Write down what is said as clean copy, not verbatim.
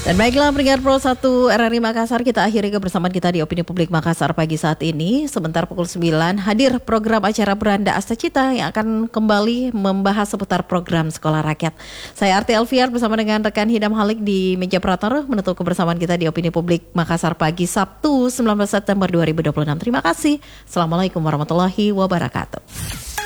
Dan baiklah pendengar Pro 1 RRI Makassar, kita akhiri kebersamaan kita di Opini Publik Makassar pagi saat ini. Sebentar pukul 9 hadir program acara Beranda Asta Cita yang akan kembali membahas seputar program Sekolah Rakyat. Saya Arti Alfiar bersama dengan rekan Hidam Halik di meja operator menutup kebersamaan kita di Opini Publik Makassar pagi Sabtu 19 September 2026. Terima kasih. Assalamualaikum warahmatullahi wabarakatuh.